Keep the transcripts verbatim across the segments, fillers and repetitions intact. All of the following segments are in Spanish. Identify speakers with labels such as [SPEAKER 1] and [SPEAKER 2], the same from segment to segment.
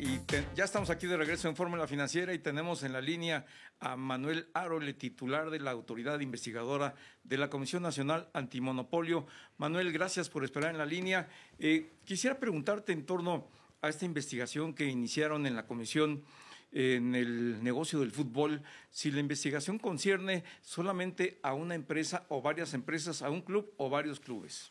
[SPEAKER 1] Y te, ya estamos aquí de regreso en Fórmula Financiera y tenemos en la línea a Manuel Arole, titular de la Autoridad Investigadora de la Comisión Nacional Antimonopolio. Manuel, gracias por esperar en la línea. Eh, quisiera preguntarte en torno a esta investigación que iniciaron en la Comisión en el negocio del fútbol, si la investigación concierne solamente a una empresa o varias empresas, a un club o varios clubes.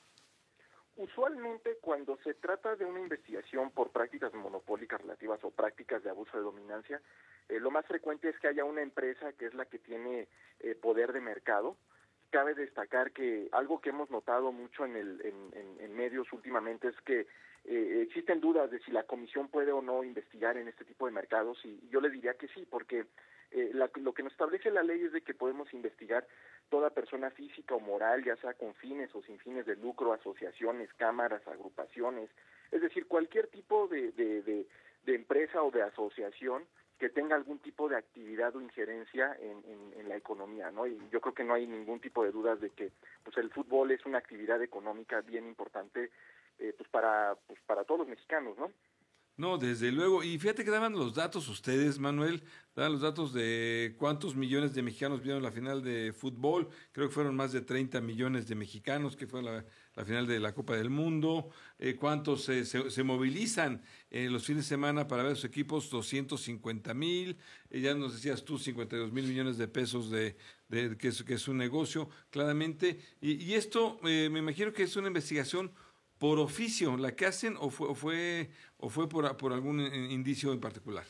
[SPEAKER 2] Usualmente cuando se trata de una investigación por prácticas monopólicas relativas o prácticas de abuso de dominancia, eh, lo más frecuente es que haya una empresa que es la que tiene eh, poder de mercado. Cabe destacar que algo que hemos notado mucho en, el, en, en, en medios últimamente es que eh, existen dudas de si la comisión puede o no investigar en este tipo de mercados, y yo le diría que sí, porque eh, la, lo que nos establece la ley es de que podemos investigar toda persona física o moral, ya sea con fines o sin fines de lucro, asociaciones, cámaras, agrupaciones, es decir, cualquier tipo de, de, de, de empresa o de asociación que tenga algún tipo de actividad o injerencia en, en, en la economía, ¿no? Y yo creo que no hay ningún tipo de dudas de que pues el fútbol es una actividad económica bien importante eh, pues para pues para todos los mexicanos, ¿no?
[SPEAKER 3] No, desde luego. Y fíjate que daban los datos ustedes, Manuel, daban los datos de cuántos millones de mexicanos vieron la final de fútbol. Creo que fueron más de treinta millones de mexicanos que fue la, la final de la Copa del Mundo. Eh, cuántos eh, se, se movilizan eh, los fines de semana para ver sus equipos, doscientos cincuenta mil. Eh, ya nos decías tú, cincuenta y dos mil millones de pesos de, de que, es, que es un negocio, claramente. Y, y esto, eh, me imagino que es una investigación por oficio la que hacen, o fue o fue o fue por, por algún indicio en particular.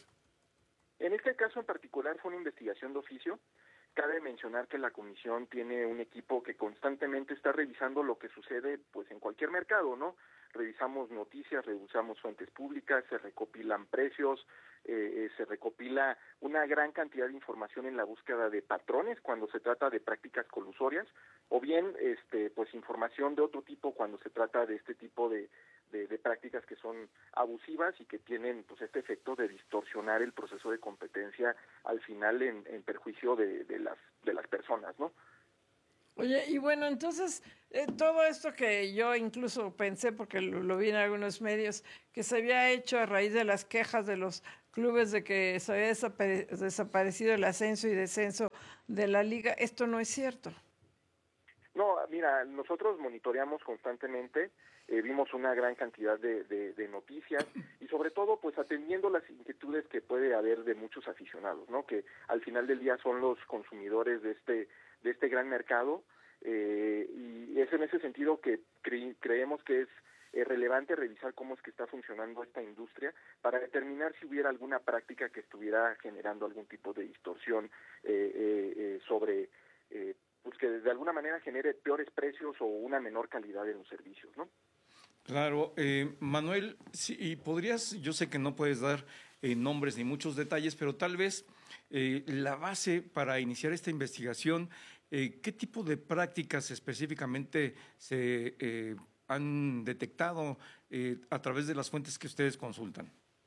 [SPEAKER 2] En este caso en particular fue una investigación de oficio. Cabe mencionar que la comisión tiene un equipo que constantemente está revisando lo que sucede pues en cualquier mercado, ¿no? Revisamos noticias, revisamos fuentes públicas, se recopilan precios, eh, se recopila una gran cantidad de información en la búsqueda de patrones cuando se trata de prácticas colusorias, o bien este pues información de otro tipo cuando se trata de este tipo de De, de prácticas que son abusivas y que tienen pues este efecto de distorsionar el proceso de competencia al final en, en perjuicio de, de las de las personas, ¿no?
[SPEAKER 4] Oye, y bueno, entonces, eh, todo esto que yo incluso pensé, porque lo, lo vi en algunos medios, que se había hecho a raíz de las quejas de los clubes de que se había desapare- desaparecido el ascenso y descenso de la liga, esto no es cierto.
[SPEAKER 2] No, mira, nosotros monitoreamos constantemente, eh, vimos una gran cantidad de, de, de noticias y sobre todo pues atendiendo las inquietudes que puede haber de muchos aficionados, ¿no? Que al final del día son los consumidores de este de este gran mercado, eh, y es en ese sentido que cre creemos que es eh, relevante revisar cómo es que está funcionando esta industria para determinar si hubiera alguna práctica que estuviera generando algún tipo de distorsión eh, eh, eh, sobre eh, pues que de alguna manera genere peores precios o una menor calidad en los servicios, ¿no?
[SPEAKER 1] Claro, eh, Manuel, sí, y podrías, yo sé que no puedes dar eh, nombres ni muchos detalles, pero tal vez eh, la base para iniciar esta investigación, eh, ¿qué tipo de prácticas específicamente se eh, han detectado eh, a través de las fuentes que ustedes consultan?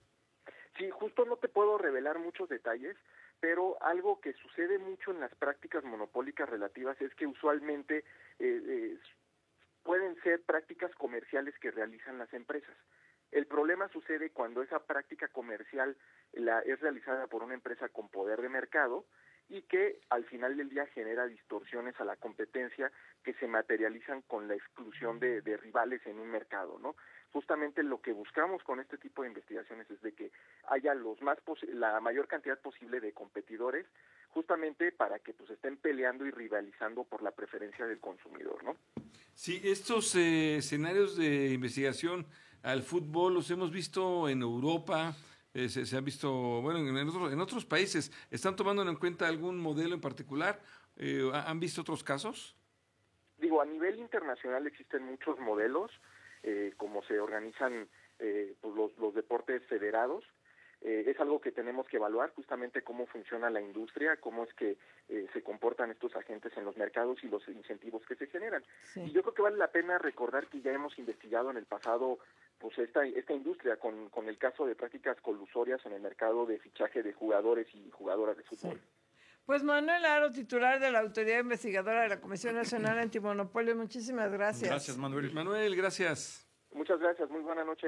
[SPEAKER 2] Sí, justo no te puedo revelar muchos detalles, pero algo que sucede mucho en las prácticas monopólicas relativas es que usualmente eh, eh, pueden ser prácticas comerciales que realizan las empresas. El problema sucede cuando esa práctica comercial la, es realizada por una empresa con poder de mercado y que al final del día genera distorsiones a la competencia que se materializan con la exclusión de, de rivales en un mercado, ¿no? Justamente lo que buscamos con este tipo de investigaciones es de que haya los más la mayor cantidad posible de competidores, justamente para que pues estén peleando y rivalizando por la preferencia del consumidor, ¿no?
[SPEAKER 3] Sí, estos eh, escenarios de investigación al fútbol los hemos visto en Europa, eh, se, se han visto, bueno, en, otros, en otros países. ¿Están tomando en cuenta algún modelo en particular? Eh, ¿Han visto otros casos?
[SPEAKER 2] Digo, a nivel internacional existen muchos modelos, eh, como se organizan eh, pues los, los deportes federados. Eh, es algo que tenemos que evaluar, justamente cómo funciona la industria, cómo es que eh, se comportan estos agentes en los mercados y los incentivos que se generan. Sí. Y yo creo que vale la pena recordar que ya hemos investigado en el pasado pues esta esta industria con, con el caso de prácticas colusorias en el mercado de fichaje de jugadores y jugadoras de fútbol.
[SPEAKER 4] Sí. Pues Manuel Aro, titular de la Autoridad Investigadora de la Comisión Nacional Antimonopolio, muchísimas gracias.
[SPEAKER 1] Gracias, Manuel.
[SPEAKER 3] Manuel, gracias.
[SPEAKER 2] Muchas gracias, muy buena noche.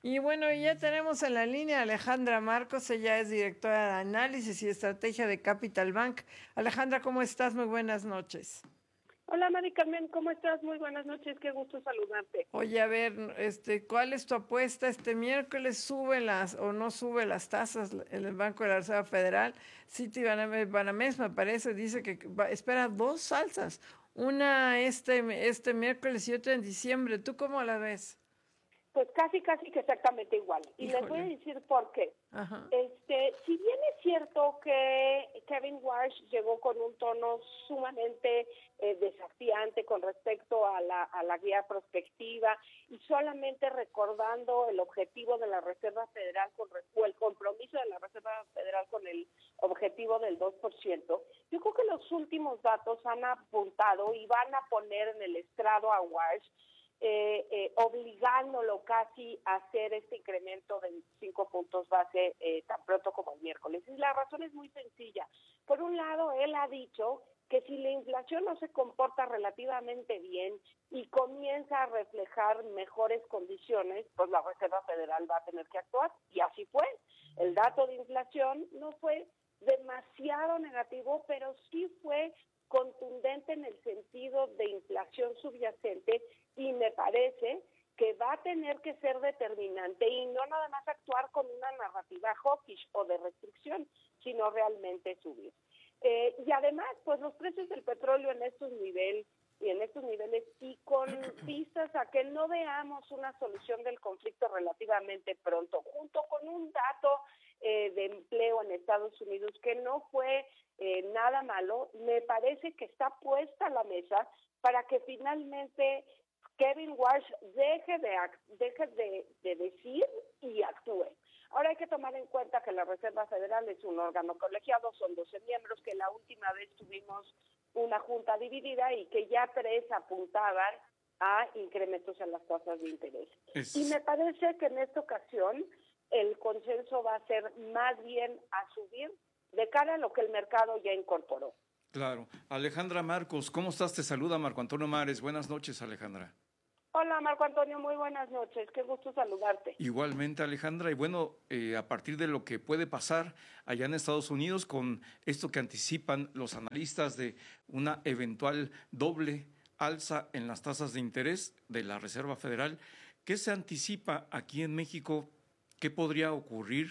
[SPEAKER 4] Y bueno, ya tenemos en la línea a Alejandra Marcos, ella es directora de análisis y estrategia de Capital Bank. Alejandra, ¿cómo estás? Muy buenas noches.
[SPEAKER 5] Hola Mari Carmen, ¿cómo estás? Muy buenas noches, qué gusto saludarte.
[SPEAKER 4] Oye, a ver, este, ¿cuál es tu apuesta? ¿Este miércoles suben las o no sube las tasas en el Banco de la Reserva Federal? Citibanamex, me parece, dice que va, espera dos alzas, una este, este miércoles y otra en diciembre. ¿Tú cómo la ves?
[SPEAKER 5] Pues casi, casi que exactamente igual. Y
[SPEAKER 4] Híjole.
[SPEAKER 5] les voy a decir por qué.
[SPEAKER 4] Ajá.
[SPEAKER 5] Este, si bien es cierto que Kevin Warsh llegó con un tono sumamente eh, desafiante con respecto a la, a la guía prospectiva y solamente recordando el objetivo de la Reserva Federal con, o el compromiso de la Reserva Federal con el objetivo del dos por ciento, yo creo que los últimos datos han apuntado y van a poner en el estrado a Warsh, Eh, eh, obligándolo casi a hacer este incremento de cinco puntos base eh, tan pronto como el miércoles. Y la razón es muy sencilla. Por un lado, él ha dicho que si la inflación no se comporta relativamente bien y comienza a reflejar mejores condiciones, pues la Reserva Federal va a tener que actuar. Y así fue. El dato de inflación no fue demasiado negativo, pero sí fue contundente en el sentido de inflación subyacente, y me parece que va a tener que ser determinante y no nada más actuar con una narrativa hawkish o de restricción, sino realmente subir. Eh, y además, pues los precios del petróleo en estos niveles y en estos niveles y con vistas a que no veamos una solución del conflicto relativamente pronto, junto con un dato eh, de empleo en Estados Unidos que no fue eh, nada malo, me parece que está puesta a la mesa para que finalmente Kevin Warsh deje de deje de, de decir y actúe. Ahora hay que tomar en cuenta que la Reserva Federal es un órgano colegiado, son doce miembros, que la última vez tuvimos una junta dividida y que ya tres apuntaban a incrementos en las tasas de interés. Es... Y me parece que en esta ocasión el consenso va a ser más bien a subir de cara a lo que el mercado ya incorporó.
[SPEAKER 1] Claro. Alejandra Marcos, ¿cómo estás? Te saluda Marco Antonio Mares. Buenas noches, Alejandra.
[SPEAKER 5] Hola, Marco Antonio, muy buenas noches. Qué gusto saludarte.
[SPEAKER 1] Igualmente, Alejandra. Y bueno, eh, a partir de lo que puede pasar allá en Estados Unidos con esto que anticipan los analistas de una eventual doble alza en las tasas de interés de la Reserva Federal, ¿qué se anticipa aquí en México? ¿Qué podría ocurrir?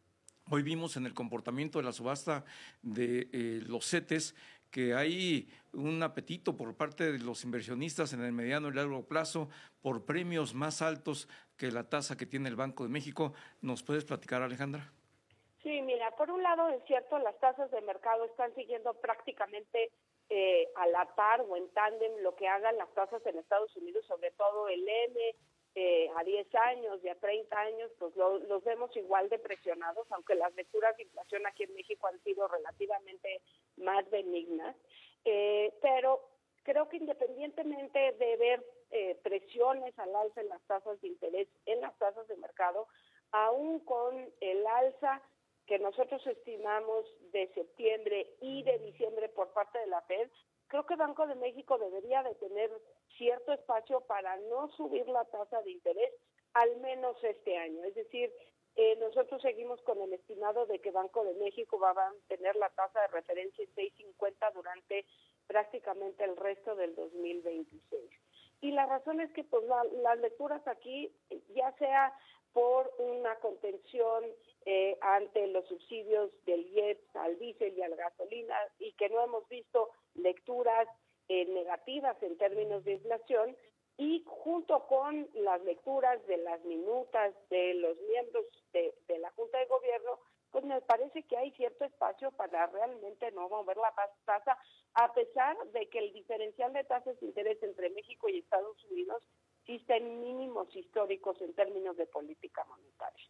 [SPEAKER 1] Hoy vimos en el comportamiento de la subasta de eh, los CETES que hay un apetito por parte de los inversionistas en el mediano y largo plazo por premios más altos que la tasa que tiene el Banco de México. ¿Nos puedes platicar, Alejandra?
[SPEAKER 5] Sí, mira, por un lado es cierto, las tasas de mercado están siguiendo prácticamente eh, a la par o en tándem lo que hagan las tasas en Estados Unidos, sobre todo el M, Eh, a diez años y a treinta años, pues lo, los vemos igual de presionados, aunque las lecturas de inflación aquí en México han sido relativamente más benignas. Eh, pero creo que independientemente de ver eh, presiones al alza en las tasas de interés, en las tasas de mercado, aún con el alza que nosotros estimamos de septiembre y de diciembre por parte de la Fed, creo que Banco de México debería de tener cierto espacio para no subir la tasa de interés, al menos este año. Es decir, eh, nosotros seguimos con el estimado de que Banco de México va a mantener la tasa de referencia en seis cincuenta durante prácticamente el resto del dos mil veintiséis. Y la razón es que pues la, las lecturas aquí, ya sea por una contención eh, ante los subsidios del I E P S al diésel y a la gasolina, y que no hemos visto lecturas eh, negativas en términos de inflación, y junto con las lecturas de las minutas de los miembros de, de la Junta de Gobierno, pues me parece que hay cierto espacio para realmente no mover la tasa, a pesar de que el diferencial de tasas de interés entre México y Estados Unidos sí está en mínimos históricos en términos de política monetaria.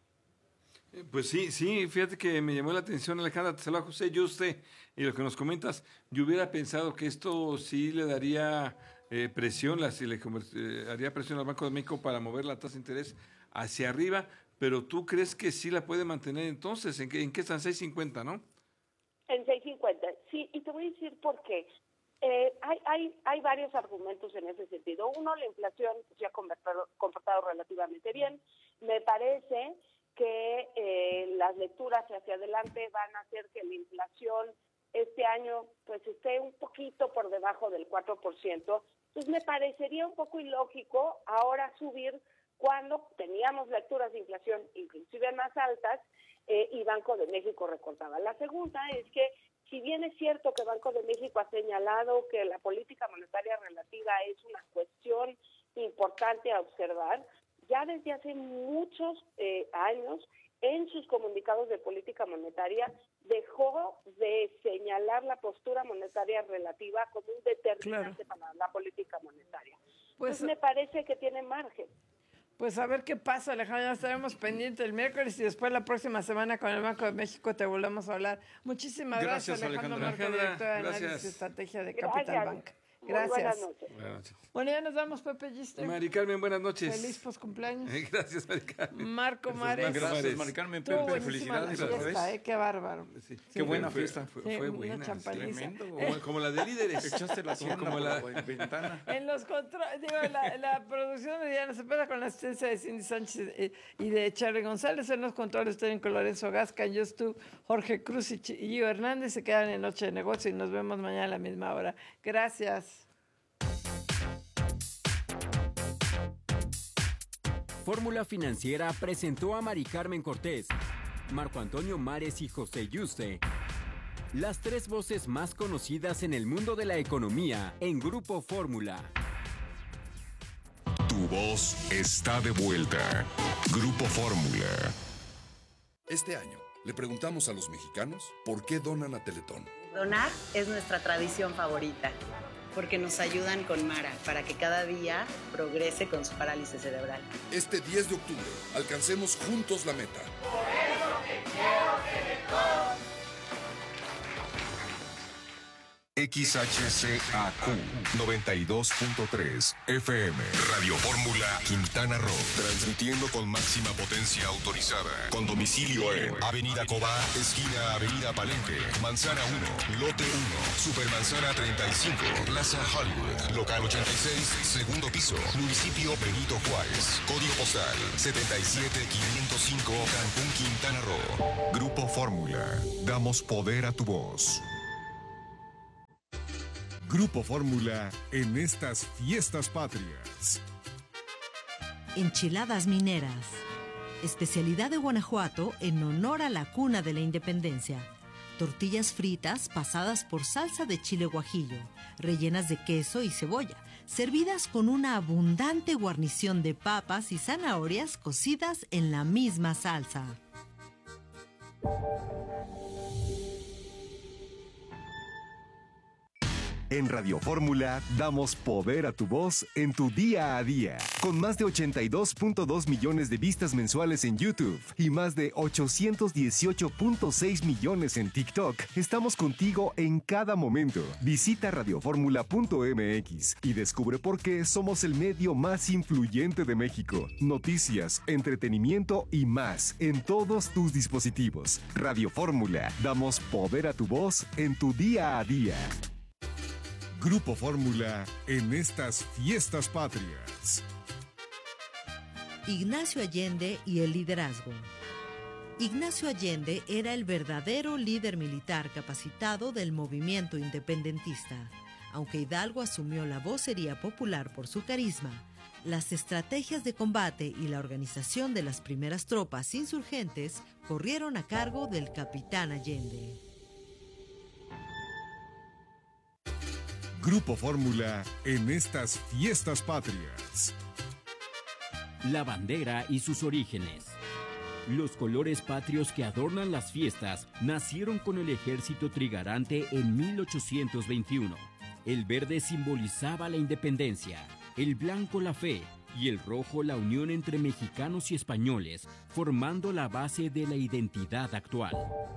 [SPEAKER 3] Pues sí, sí, fíjate que me llamó la atención, Alejandra, te saluda José, yo usted, y lo que nos comentas, yo hubiera pensado que esto sí le daría eh, presión, la, si le eh, haría presión al Banco de México para mover la tasa de interés hacia arriba, pero ¿tú crees que sí la puede mantener entonces? ¿En qué, en qué están? seis cincuenta, ¿no?
[SPEAKER 5] En seis cincuenta, sí, y te voy a decir por qué. Eh, hay, hay, hay varios argumentos en ese sentido. Uno, la inflación se ha comportado, comportado relativamente bien. Me parece que eh, las lecturas hacia adelante van a hacer que la inflación este año pues esté un poquito por debajo del cuatro por ciento. Entonces me parecería un poco ilógico ahora subir cuando teníamos lecturas de inflación inclusive más altas eh, y Banco de México recortaba. La segunda es que si bien es cierto que Banco de México ha señalado que la política monetaria relativa es una cuestión importante a observar, ya desde hace muchos eh, años en sus comunicados de política monetaria dejó de señalar la postura monetaria relativa como un determinante claro. para la política monetaria. Pues Entonces me parece que tiene margen.
[SPEAKER 4] Pues a ver qué pasa, Alejandra, ya estaremos pendientes el miércoles y después la próxima semana con el Banco de México te volvemos a hablar. Muchísimas gracias, gracias Alejandra Marco, directora de Análisis y Estrategia de Capital gracias. Bank. Gracias. Muy buenas noches. Buenas noches. Bueno, ya nos vamos, Pepe Gistre.
[SPEAKER 3] Mari Carmen, buenas noches.
[SPEAKER 4] Feliz poscumpleaños.
[SPEAKER 3] Gracias, Mari Carmen.
[SPEAKER 4] Marco Mares.
[SPEAKER 1] Gracias, Mari Carmen. Pepe, felicidades
[SPEAKER 4] otra vez. Eh, qué bárbaro.
[SPEAKER 1] Sí. Sí. Qué buena
[SPEAKER 3] fue,
[SPEAKER 1] fiesta.
[SPEAKER 3] Fue, fue
[SPEAKER 4] sí,
[SPEAKER 3] buena.
[SPEAKER 1] Tremendo.
[SPEAKER 3] Como, como la de líderes.
[SPEAKER 1] Echaste la siena como la ventana.
[SPEAKER 4] En los controles, digo, la, la producción de Diana Cepeda con la asistencia de Cindy Sánchez y de Charlie González. En los controles técnicos Lorenzo Gasca, yo estuve, Jorge Cruz y Gio Hernández. Se quedan en Noche de Negocio y nos vemos mañana a la misma hora. Gracias.
[SPEAKER 6] Fórmula Financiera presentó a Mari Carmen Cortés, Marco Antonio Mares y José Yuste, las tres voces más conocidas en el mundo de la economía en Grupo Fórmula.
[SPEAKER 7] Tu voz está de vuelta. Grupo Fórmula.
[SPEAKER 8] Este año le preguntamos a los mexicanos por qué donan a Teletón.
[SPEAKER 9] Donar es nuestra tradición favorita, porque nos ayudan con Mara para que cada día progrese con su parálisis cerebral.
[SPEAKER 8] Este diez de octubre, alcancemos juntos la meta.
[SPEAKER 10] Por eso te quiero Teletón.
[SPEAKER 7] X H C A Q noventa y dos punto tres F M Radio Fórmula Quintana Roo, transmitiendo con máxima potencia autorizada, con domicilio en Avenida Cobá, esquina Avenida Palenque, Manzana uno, Lote uno, Supermanzana treinta y cinco, Plaza Hollywood, Local ochenta y seis, segundo piso, Municipio Benito Juárez, Código postal setenta y siete quinientos cinco, Cancún, Quintana Roo. Grupo Fórmula, damos poder a tu voz.
[SPEAKER 11] Grupo Fórmula en estas fiestas patrias.
[SPEAKER 12] Enchiladas mineras. Especialidad de Guanajuato en honor a la cuna de la independencia. Tortillas fritas pasadas por salsa de chile guajillo, rellenas de queso y cebolla, servidas con una abundante guarnición de papas y zanahorias cocidas en la misma salsa.
[SPEAKER 13] En Radio Fórmula damos poder a tu voz en tu día a día. Con más de ochenta y dos punto dos millones de vistas mensuales en YouTube y más de ochocientos dieciocho punto seis millones en TikTok, estamos contigo en cada momento. Visita radioformula punto m x y descubre por qué somos el medio más influyente de México. Noticias, entretenimiento y más en todos tus dispositivos. Radio Fórmula, damos poder a tu voz en tu día a día.
[SPEAKER 11] Grupo Fórmula en estas fiestas patrias.
[SPEAKER 12] Ignacio Allende y el liderazgo. Ignacio Allende era el verdadero líder militar capacitado del movimiento independentista. Aunque Hidalgo asumió la vocería popular por su carisma, las estrategias de combate y la organización de las primeras tropas insurgentes corrieron a cargo del capitán Allende.
[SPEAKER 11] Grupo Fórmula en estas fiestas patrias.
[SPEAKER 6] La bandera y sus orígenes. Los colores patrios que adornan las fiestas nacieron con el ejército trigarante en mil ochocientos veintiuno. El verde simbolizaba la independencia, el blanco la fe y el rojo la unión entre mexicanos y españoles, formando la base de la identidad actual.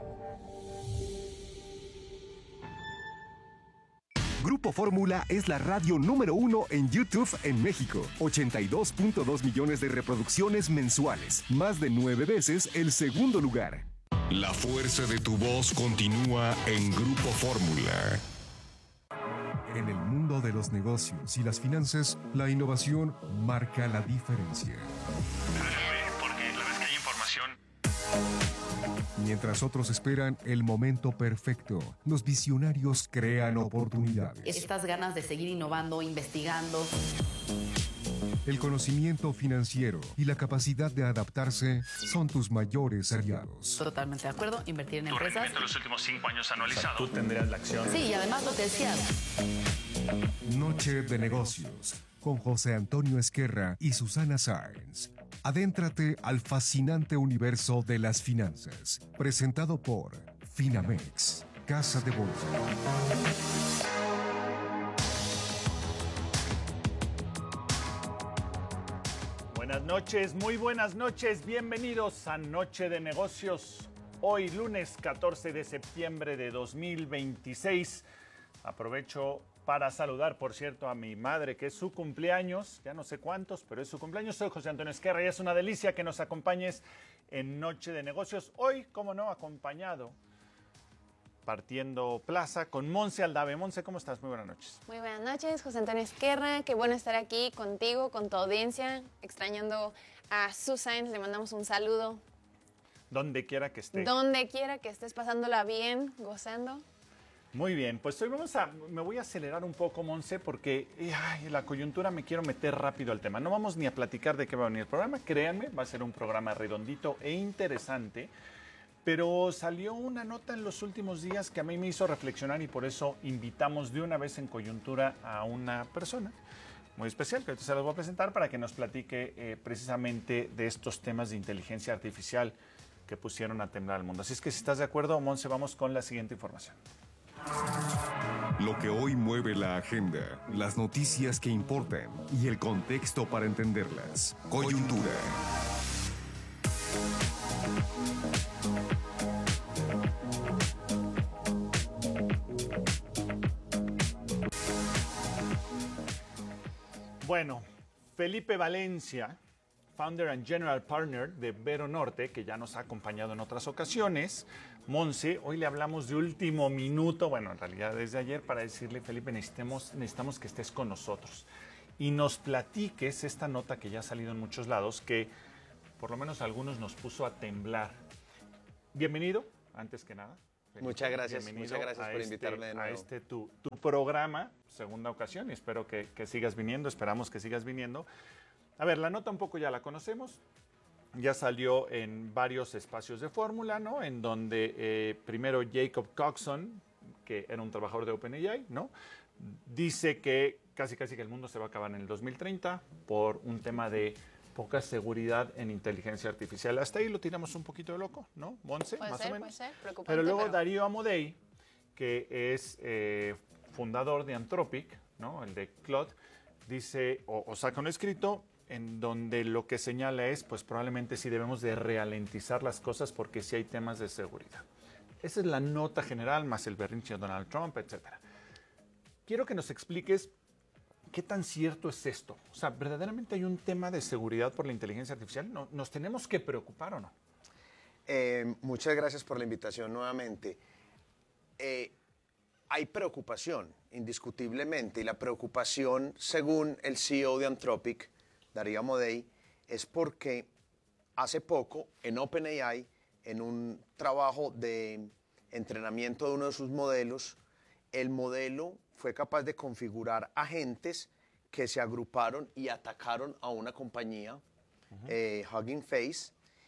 [SPEAKER 13] Grupo Fórmula es la radio número uno en YouTube en México. ochenta y dos punto dos millones de reproducciones mensuales. Más de nueve veces el segundo lugar.
[SPEAKER 7] La fuerza de tu voz continúa en Grupo Fórmula.
[SPEAKER 13] En
[SPEAKER 11] mundo de los negocios y las finanzas, la innovación marca la diferencia.
[SPEAKER 14] Porque la vez que hay información...
[SPEAKER 11] Mientras otros esperan el momento perfecto, los visionarios crean oportunidades.
[SPEAKER 15] Estas ganas de seguir innovando, investigando.
[SPEAKER 11] El conocimiento financiero y la capacidad de adaptarse son tus mayores aliados.
[SPEAKER 15] Totalmente de acuerdo, invertir en
[SPEAKER 14] Tu
[SPEAKER 15] empresas.
[SPEAKER 14] rendimiento en los últimos cinco años anualizado.
[SPEAKER 16] Tú tendrías la acción.
[SPEAKER 15] Sí, y además lo que decías.
[SPEAKER 11] Noche de negocios con José Antonio Esquerra y Susana Sáenz. Adéntrate al fascinante universo de las finanzas. Presentado por Finamex, Casa de Bolsa.
[SPEAKER 16] Buenas noches, muy buenas noches. Bienvenidos a Noche de Negocios. Hoy, lunes catorce de septiembre de dos mil veintiséis. Aprovecho para saludar, por cierto, a mi madre, que es su cumpleaños. Ya no sé cuántos, pero es su cumpleaños. Soy José Antonio Esquerra y es una delicia que nos acompañes en Noche de Negocios. Hoy, como no, acompañado, partiendo plaza, con Monse Aldave. Monse, ¿cómo estás? Muy buenas noches.
[SPEAKER 17] Muy buenas noches, José Antonio Esquerra. Qué bueno estar aquí contigo, con tu audiencia. Extrañando a Susan, le mandamos un saludo.
[SPEAKER 16] Donde quiera que esté.
[SPEAKER 17] Donde quiera que estés pasándola bien, gozando.
[SPEAKER 16] Muy bien, pues hoy vamos a, me voy a acelerar un poco, Monse, porque ay, la coyuntura me quiero meter rápido al tema. No vamos ni a platicar de qué va a venir el programa, créanme, va a ser un programa redondito e interesante, pero salió una nota en los últimos días que a mí me hizo reflexionar y por eso invitamos de una vez en coyuntura a una persona muy especial, que ahorita se las voy a presentar para que nos platique eh, precisamente de estos temas de inteligencia artificial que pusieron a temblar al mundo. Así es que si estás de acuerdo, Monse, vamos con la siguiente información.
[SPEAKER 11] Lo que hoy mueve la agenda, las noticias que importan y el contexto para entenderlas. Coyuntura.
[SPEAKER 16] Bueno, Felipe Valencia, Founder and General Partner de Vero Norte, que ya nos ha acompañado en otras ocasiones. Monse, hoy le hablamos de último minuto, bueno, en realidad desde ayer, para decirle, Felipe, necesitamos, necesitamos que estés con nosotros y nos platiques esta nota que ya ha salido en muchos lados, que por lo menos a algunos nos puso a temblar. Bienvenido, antes que nada.
[SPEAKER 18] Felipe. Muchas gracias, muchas gracias por
[SPEAKER 16] este,
[SPEAKER 18] invitarme de nuevo.
[SPEAKER 16] A este tu, tu programa, segunda ocasión, y espero que, que sigas viniendo, esperamos que sigas viniendo. A ver, la nota un poco ya la conocemos, ya salió en varios espacios de fórmula, ¿no? En donde eh, primero Jacob Coxon, que era un trabajador de OpenAI, ¿no? Dice que casi casi que el mundo se va a acabar en el dos mil treinta por un tema de poca seguridad en inteligencia artificial. Hasta ahí lo tiramos un poquito de loco, ¿no, Monse?
[SPEAKER 17] Puede
[SPEAKER 16] más
[SPEAKER 17] ser,
[SPEAKER 16] o menos.
[SPEAKER 17] puede ser, preocupante,
[SPEAKER 16] Pero luego
[SPEAKER 17] pero...
[SPEAKER 16] Darío Amodei, que es eh, fundador de Anthropic, ¿no? El de Claude, dice o, o saca un escrito en donde lo que señala es, pues probablemente sí debemos de ralentizar las cosas porque sí hay temas de seguridad. Esa es la nota general, más el berrinche de Donald Trump, etcétera. Quiero que nos expliques qué tan cierto es esto. O sea, ¿verdaderamente hay un tema de seguridad por la inteligencia artificial? ¿No, ¿Nos tenemos que preocupar o no?
[SPEAKER 18] Eh, muchas gracias por la invitación nuevamente. Eh, hay preocupación, indiscutiblemente, y la preocupación, según el C E O de Anthropic, Darío Amodei, es porque hace poco en OpenAI, en un trabajo de entrenamiento de uno de sus modelos, el modelo fue capaz de configurar agentes que se agruparon y atacaron a una compañía, uh-huh. eh, Hugging Face,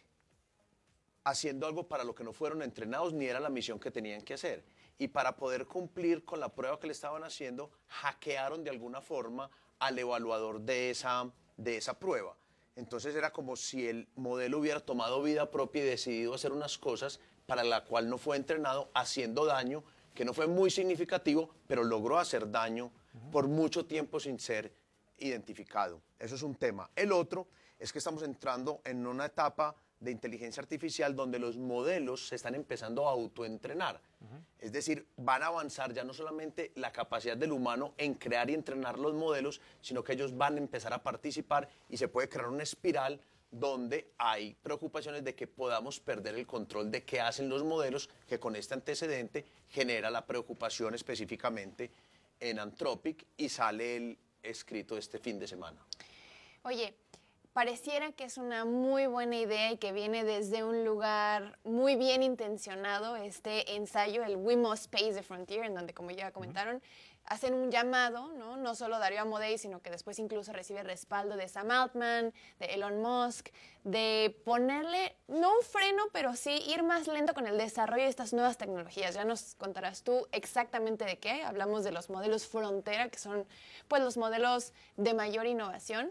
[SPEAKER 18] haciendo algo para lo que no fueron entrenados ni era la misión que tenían que hacer. Y para poder cumplir con la prueba que le estaban haciendo, hackearon de alguna forma al evaluador de esa de esa prueba. Entonces era como si el modelo hubiera tomado vida propia y decidido hacer unas cosas para la cual no fue entrenado, haciendo daño, que no fue muy significativo, pero logró hacer daño uh-huh. por mucho tiempo sin ser identificado. Eso es un tema. El otro es que estamos entrando en una etapa de inteligencia artificial donde los modelos se están empezando a autoentrenar. Uh-huh. Es decir, van a avanzar ya no solamente la capacidad del humano en crear y entrenar los modelos, sino que ellos van a empezar a participar y se puede crear una espiral donde hay preocupaciones de que podamos perder el control de qué hacen los modelos, que con este antecedente genera la preocupación específicamente en Anthropic y sale el escrito este fin de semana.
[SPEAKER 17] Oye, pareciera que es una muy buena idea y que viene desde un lugar muy bien intencionado este ensayo, el We Must Pace the Frontier, en donde, como ya comentaron, hacen un llamado, ¿no? No solo Darío Amodei, sino que después incluso recibe respaldo de Sam Altman, de Elon Musk, de ponerle, no un freno, pero sí ir más lento con el desarrollo de estas nuevas tecnologías. Ya nos contarás tú exactamente de qué. Hablamos de los modelos frontera, que son pues los modelos de mayor innovación.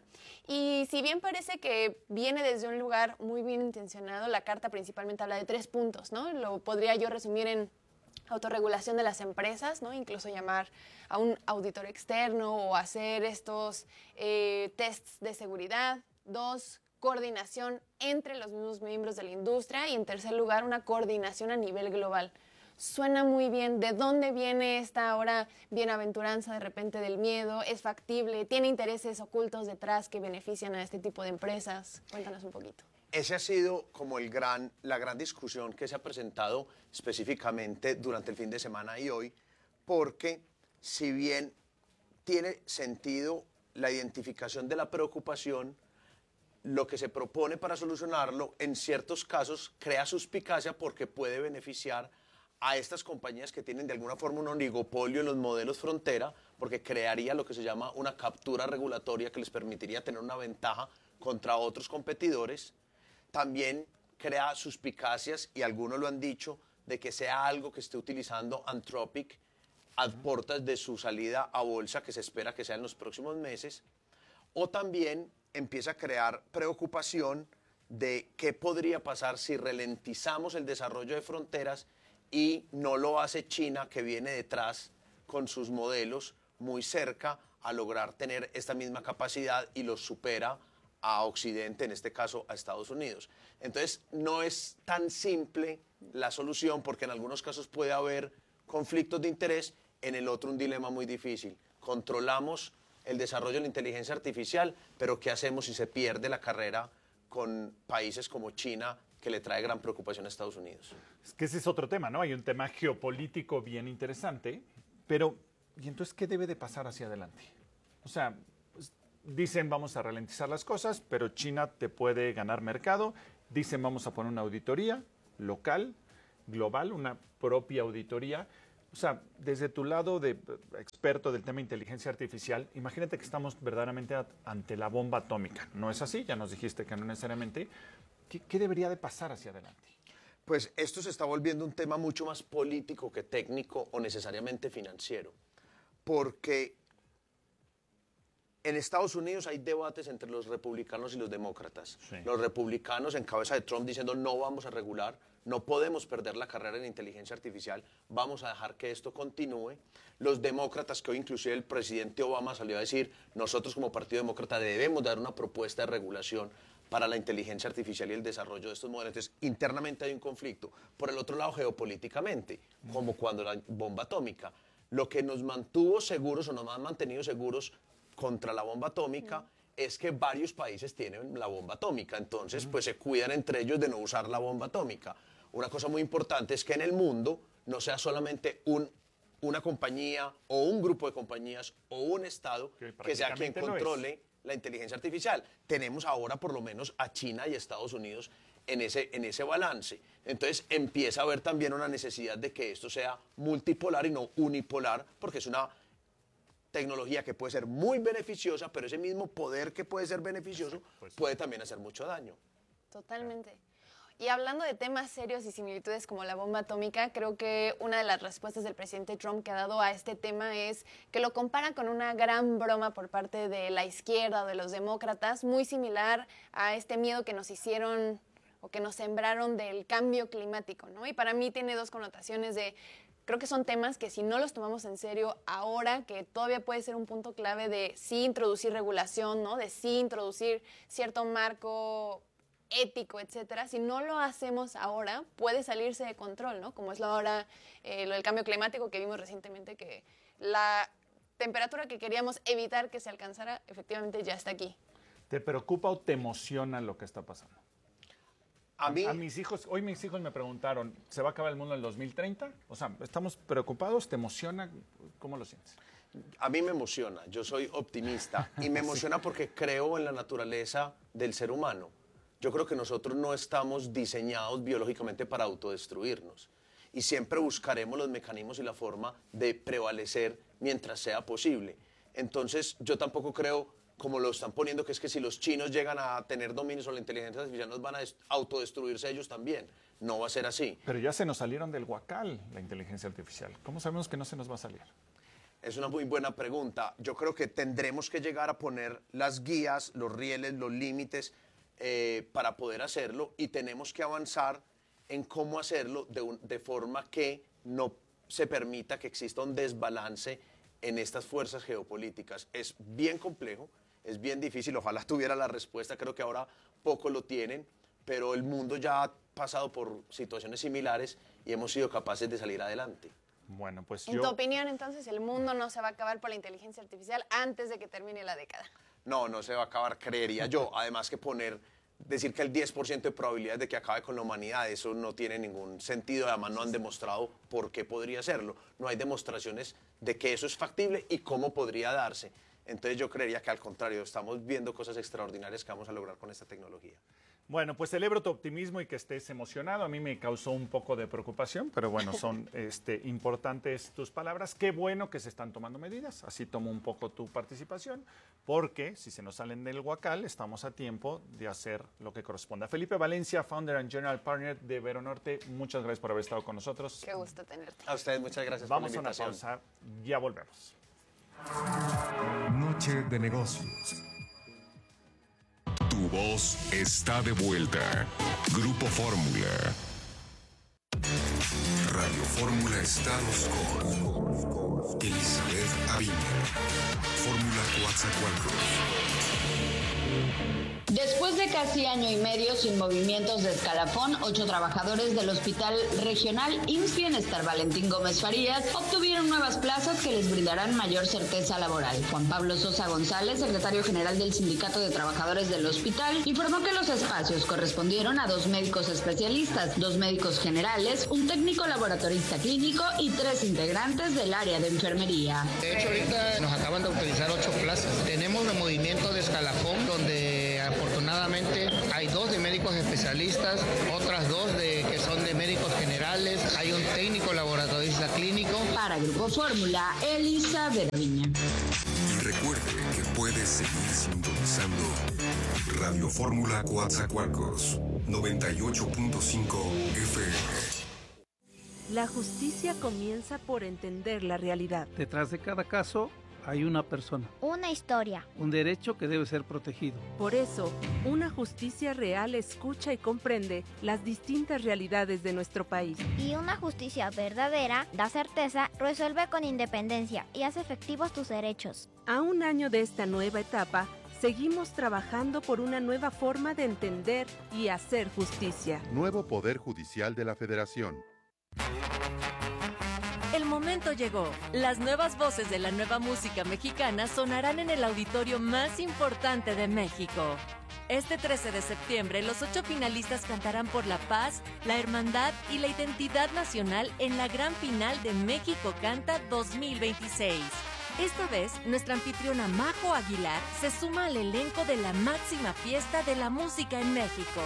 [SPEAKER 17] Y si bien parece que viene desde un lugar muy bien intencionado, la carta principalmente habla de tres puntos, ¿no? Lo podría yo resumir en autorregulación de las empresas, ¿no? Incluso llamar a un auditor externo o hacer estos eh, tests de seguridad. Dos, coordinación entre los mismos miembros de la industria. Y en tercer lugar, una coordinación a nivel global. Suena muy bien. ¿De dónde viene esta ahora bienaventuranza de repente del miedo? ¿Es factible? ¿Tiene intereses ocultos detrás que benefician a este tipo de empresas? Cuéntanos un poquito.
[SPEAKER 18] Ese ha sido como el gran, la gran discusión que se ha presentado específicamente durante el fin de semana y hoy, porque si bien tiene sentido la identificación de la preocupación, lo que se propone para solucionarlo en ciertos casos crea suspicacia porque puede beneficiar a estas compañías que tienen de alguna forma un oligopolio en los modelos frontera, porque crearía lo que se llama una captura regulatoria que les permitiría tener una ventaja contra otros competidores. También crea suspicacias, y algunos lo han dicho, de que sea algo que esté utilizando Anthropic a puertas de su salida a bolsa, que se espera que sea en los próximos meses. O también empieza a crear preocupación de qué podría pasar si ralentizamos el desarrollo de fronteras y no lo hace China, que viene detrás con sus modelos muy cerca a lograr tener esta misma capacidad y los supera a Occidente, en este caso a Estados Unidos. Entonces, no es tan simple la solución, porque en algunos casos puede haber conflictos de interés, en el otro un dilema muy difícil. Controlamos el desarrollo de la inteligencia artificial, pero ¿qué hacemos si se pierde la carrera con países como China, que le trae gran preocupación a Estados Unidos?
[SPEAKER 16] Es que ese es otro tema, ¿no? Hay un tema geopolítico bien interesante, pero ¿y entonces qué debe de pasar hacia adelante? O sea, dicen vamos a ralentizar las cosas, pero China te puede ganar mercado. Dicen vamos a poner una auditoría local, global, una propia auditoría. O sea, desde tu lado de experto del tema de inteligencia artificial, imagínate que estamos verdaderamente ante la bomba atómica. ¿No es así? Ya nos dijiste que no necesariamente. ¿Qué, qué debería de pasar hacia adelante?
[SPEAKER 18] Pues esto se está volviendo un tema mucho más político que técnico o necesariamente financiero. Porque en Estados Unidos hay debates entre los republicanos y los demócratas. Sí. Los republicanos en cabeza de Trump diciendo no vamos a regular, no podemos perder la carrera en inteligencia artificial, vamos a dejar que esto continúe. Los demócratas, que hoy inclusive el presidente Obama salió a decir, nosotros como Partido Demócrata debemos dar una propuesta de regulación para la inteligencia artificial y el desarrollo de estos modelos. Entonces, internamente hay un conflicto. Por el otro lado, geopolíticamente, como cuando la bomba atómica. Lo que nos mantuvo seguros o nos ha mantenido seguros contra la bomba atómica mm. es que varios países tienen la bomba atómica, entonces mm. pues se cuidan entre ellos de no usar la bomba atómica. Una cosa muy importante es que en el mundo no sea solamente un, una compañía o un grupo de compañías o un estado que, que sea quien controle la inteligencia artificial. Tenemos ahora por lo menos a China y Estados Unidos en ese, en ese balance. Entonces empieza a haber también una necesidad de que esto sea multipolar y no unipolar, porque es una tecnología que puede ser muy beneficiosa, pero ese mismo poder que puede ser beneficioso pues, puede también hacer mucho daño.
[SPEAKER 17] Totalmente. Y hablando de temas serios y similitudes como la bomba atómica, creo que una de las respuestas del presidente Trump que ha dado a este tema es que lo compara con una gran broma por parte de la izquierda o de los demócratas, muy similar a este miedo que nos hicieron o que nos sembraron del cambio climático, ¿no? Y para mí tiene dos connotaciones de... Creo que son temas que si no los tomamos en serio ahora, que todavía puede ser un punto clave de sí introducir regulación, ¿no? De sí introducir cierto marco ético, etcétera. Si no lo hacemos ahora, puede salirse de control, ¿no? Como es lo ahora eh, lo del cambio climático que vimos recientemente, que la temperatura que queríamos evitar que se alcanzara, efectivamente ya está aquí.
[SPEAKER 16] ¿Te preocupa o te emociona lo que está pasando?
[SPEAKER 18] A, mí,
[SPEAKER 16] a mis hijos, hoy mis hijos me preguntaron, ¿se va a acabar el mundo en el dos mil treinta? O sea, ¿estamos preocupados? ¿Te emociona? ¿Cómo lo sientes?
[SPEAKER 18] A mí me emociona, yo soy optimista y me emociona porque creo en la naturaleza del ser humano. Yo creo que nosotros no estamos diseñados biológicamente para autodestruirnos y siempre buscaremos los mecanismos y la forma de prevalecer mientras sea posible. Entonces yo tampoco creo, como lo están poniendo, que es que si los chinos llegan a tener dominio sobre la inteligencia artificial nos van a autodestruirse ellos también. No va a ser así.
[SPEAKER 16] Pero ya se nos salieron del huacal la inteligencia artificial. ¿Cómo sabemos que no se nos va a salir?
[SPEAKER 18] Es una muy buena pregunta. Yo creo que tendremos que llegar a poner las guías, los rieles, los límites eh, para poder hacerlo y tenemos que avanzar en cómo hacerlo de, un, de forma que no se permita que exista un desbalance en estas fuerzas geopolíticas. Es bien complejo, es bien difícil, ojalá tuviera la respuesta, creo que ahora poco lo tienen, pero el mundo ya ha pasado por situaciones similares y hemos sido capaces de salir adelante.
[SPEAKER 16] Bueno, pues
[SPEAKER 17] en
[SPEAKER 16] yo...
[SPEAKER 17] tu opinión, entonces, ¿el mundo no se va a acabar por la inteligencia artificial antes de que termine la década?
[SPEAKER 18] No, no se va a acabar, creería yo. Además que poner, decir que el diez por ciento de probabilidades de que acabe con la humanidad, eso no tiene ningún sentido. Además, no han demostrado por qué podría serlo. No hay demostraciones de que eso es factible y cómo podría darse. Entonces yo creería que al contrario, estamos viendo cosas extraordinarias que vamos a lograr con esta tecnología.
[SPEAKER 16] Bueno, pues celebro tu optimismo y que estés emocionado. A mí me causó un poco de preocupación, pero bueno, son este, importantes tus palabras. Qué bueno que se están tomando medidas. Así tomo un poco tu participación, porque si se nos salen del huacal, estamos a tiempo de hacer lo que corresponda. Felipe Valencia, Founder and General Partner de Vero Norte, muchas gracias por haber estado con nosotros.
[SPEAKER 17] Qué gusto tenerte.
[SPEAKER 18] A ustedes muchas gracias
[SPEAKER 16] Vamos
[SPEAKER 18] por la invitación.
[SPEAKER 16] Vamos a una pausa, ya volvemos.
[SPEAKER 11] Noche de negocios.
[SPEAKER 7] Tu voz está de vuelta. Grupo Fórmula. Radio Fórmula Estados con Elizabeth Aviña. Fórmula Coatzacoalcos.
[SPEAKER 19] Después de casi año y medio sin movimientos de escalafón, ocho trabajadores del Hospital Regional I M S S Bienestar Valentín Gómez Farías obtuvieron nuevas plazas que les brindarán mayor certeza laboral. Juan Pablo Sosa González, secretario general del Sindicato de Trabajadores del hospital, informó que los espacios correspondieron a dos médicos especialistas, dos médicos generales, un técnico laboratorista clínico y tres integrantes del área de enfermería.
[SPEAKER 20] De hecho, ahorita nos acaban de autorizar ocho plazas. Tenemos un movimiento de escalafón donde afortunadamente hay dos de médicos especialistas, otras dos de que son de médicos generales, hay un técnico laboratorista clínico.
[SPEAKER 19] Para Grupo Fórmula, Elizabeth Aviña.
[SPEAKER 7] Y recuerde que puede seguir sintonizando Radio Fórmula Coatzacoalcos noventa y ocho punto cinco F M.
[SPEAKER 21] La justicia comienza por entender la realidad.
[SPEAKER 22] Detrás de cada caso hay una persona.
[SPEAKER 23] Una historia.
[SPEAKER 22] Un derecho que debe ser protegido.
[SPEAKER 21] Por eso, una justicia real escucha y comprende las distintas realidades de nuestro país.
[SPEAKER 23] Y una justicia verdadera da certeza, resuelve con independencia y hace efectivos tus derechos.
[SPEAKER 21] A un año de esta nueva etapa, seguimos trabajando por una nueva forma de entender y hacer justicia.
[SPEAKER 24] Nuevo Poder Judicial de la Federación.
[SPEAKER 25] El momento llegó. Las nuevas voces de la nueva música mexicana sonarán en el auditorio más importante de México. Este trece de septiembre, los ocho finalistas cantarán por la paz, la hermandad y la identidad nacional en la gran final de México Canta dos mil veintiséis. Esta vez, nuestra anfitriona Majo Aguilar se suma al elenco de la máxima fiesta de la música en México.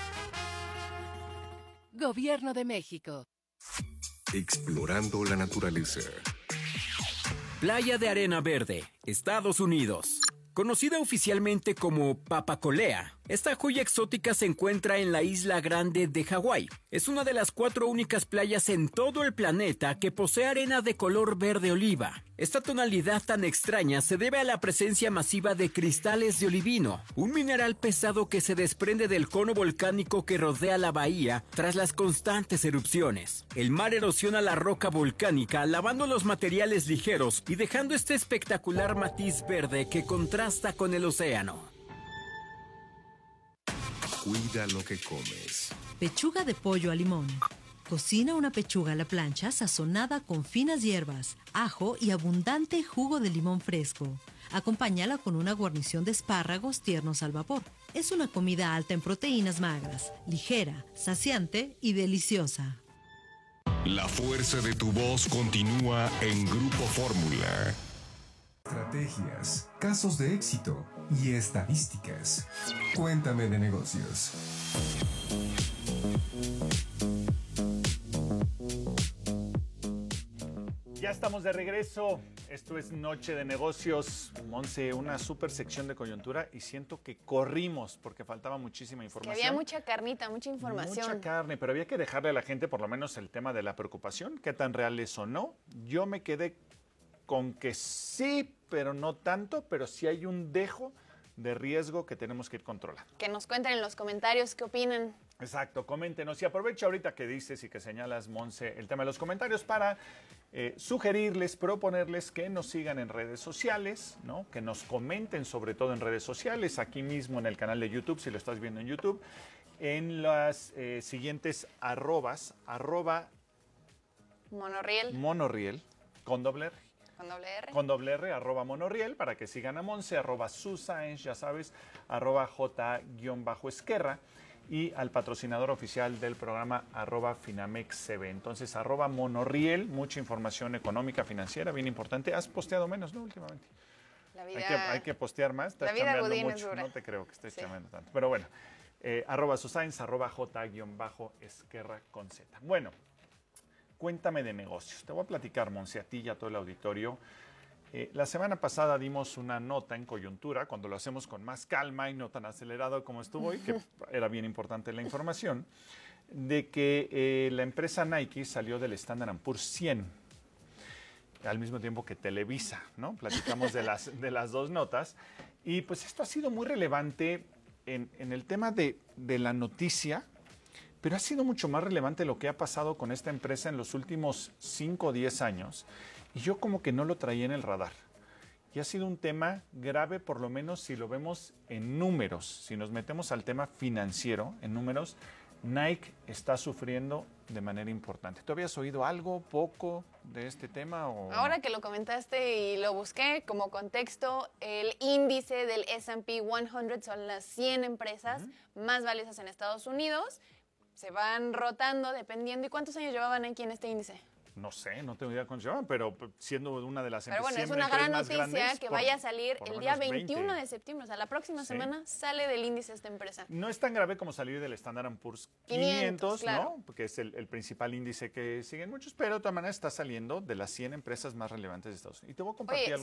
[SPEAKER 25] Gobierno de México.
[SPEAKER 7] Explorando la naturaleza.
[SPEAKER 6] Playa de Arena Verde, Estados Unidos. Conocida oficialmente como Papacolea, esta joya exótica se encuentra en la isla Grande de Hawái. Es una de las cuatro únicas playas en todo el planeta que posee arena de color verde oliva. Esta tonalidad tan extraña se debe a la presencia masiva de cristales de olivino, un mineral pesado que se desprende del cono volcánico que rodea la bahía tras las constantes erupciones. El mar erosiona la roca volcánica, lavando los materiales ligeros y dejando este espectacular matiz verde que contrasta con el océano.
[SPEAKER 7] Cuida lo que comes.
[SPEAKER 12] Pechuga de pollo a limón. Cocina una pechuga a la plancha sazonada con finas hierbas, ajo y abundante jugo de limón fresco. Acompáñala con una guarnición de espárragos tiernos al vapor. Es una comida alta en proteínas magras, ligera, saciante y deliciosa.
[SPEAKER 7] La fuerza de tu voz continúa en Grupo Fórmula.
[SPEAKER 11] Estrategias, casos de éxito y estadísticas. Cuéntame de negocios.
[SPEAKER 16] Ya estamos de regreso. Esto es Noche de Negocios. Monse, una super sección de coyuntura y siento que corrimos porque faltaba muchísima información.
[SPEAKER 17] Que había mucha carnita, mucha información.
[SPEAKER 16] Mucha carne, pero había que dejarle a la gente por lo menos el tema de la preocupación, qué tan real es o no. Yo me quedé con que sí, pero no tanto, pero sí hay un dejo de riesgo que tenemos que ir controlando.
[SPEAKER 17] Que nos cuenten en los comentarios qué opinan.
[SPEAKER 16] Exacto, coméntenos y aprovecha ahorita que dices y que señalas, Monse, el tema de los comentarios para eh, sugerirles, proponerles que nos sigan en redes sociales, ¿no? Que nos comenten sobre todo en redes sociales, aquí mismo en el canal de YouTube, si lo estás viendo en YouTube, en las eh, siguientes arrobas, arroba
[SPEAKER 17] Monorriel.
[SPEAKER 16] Monorriel, con doble R.
[SPEAKER 17] Con doble R.
[SPEAKER 16] Con doble R, arroba Monorriel, para que sigan a Monse, arroba Susaens, ya sabes, arroba J-Esquerra. Y al patrocinador oficial del programa, arroba Finamex C V. Entonces, arroba Monorriel, mucha información económica, financiera, bien importante. Has posteado menos, ¿no? Últimamente.
[SPEAKER 17] La vida,
[SPEAKER 16] hay, que, hay que postear más. Estás
[SPEAKER 17] la vida
[SPEAKER 16] cambiando
[SPEAKER 17] Godín
[SPEAKER 16] mucho.
[SPEAKER 17] Es dura.
[SPEAKER 16] No te creo que estés
[SPEAKER 17] sí.
[SPEAKER 16] cambiando tanto. Pero bueno, eh, arroba Susains, arroba J-Esquerra con Z. Bueno, cuéntame de negocios. Te voy a platicar, Monse, a ti y a todo el auditorio. Eh, la semana pasada dimos una nota en coyuntura, cuando lo hacemos con más calma y no tan acelerado como estuvo hoy, que era bien importante la información, de que eh, la empresa Nike salió del Standard and Poor's cien, al mismo tiempo que Televisa, ¿no? Platicamos de las, de las dos notas. Y pues esto ha sido muy relevante en, en el tema de, de la noticia, pero ha sido mucho más relevante lo que ha pasado con esta empresa en los últimos cinco o diez años. Y yo como que no lo traía en el radar. Y ha sido un tema grave, por lo menos si lo vemos en números. Si nos metemos al tema financiero, en números, Nike está sufriendo de manera importante. ¿Tú habías oído algo, poco de este tema? O
[SPEAKER 17] Ahora
[SPEAKER 16] no?
[SPEAKER 17] que lo comentaste y lo busqué como contexto, el índice del ese and pe cien son las cien empresas uh-huh. más valiosas en Estados Unidos. Se van rotando dependiendo. ¿Y cuántos años llevaban Nike en este índice?
[SPEAKER 16] No sé, no tengo idea cuánto se llaman, pero siendo una de las
[SPEAKER 17] Pero bueno, es
[SPEAKER 16] empresas
[SPEAKER 17] una gran
[SPEAKER 16] más
[SPEAKER 17] noticia
[SPEAKER 16] grandes,
[SPEAKER 17] que
[SPEAKER 16] por,
[SPEAKER 17] vaya a salir el día veintiuno
[SPEAKER 16] veinte.
[SPEAKER 17] De septiembre, o sea, la próxima
[SPEAKER 16] Sí.
[SPEAKER 17] semana sale del índice esta empresa.
[SPEAKER 16] No es tan grave como salir del Standard and Poor's
[SPEAKER 17] quinientos,
[SPEAKER 16] quinientos,
[SPEAKER 17] claro.
[SPEAKER 16] ¿no? Porque es el, el principal índice que siguen muchos, pero de todas maneras está saliendo de las cien empresas más relevantes de Estados Unidos. Y te voy a compartir
[SPEAKER 17] Oye,
[SPEAKER 16] algunos